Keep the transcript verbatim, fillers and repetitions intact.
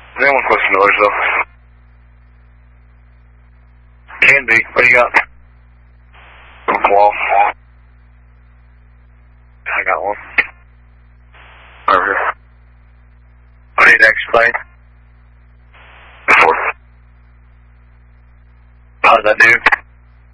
Anyone close to Millersville? Can be. What do you got? Wall. I got one. Over here. I need to explain. Four. How's that do?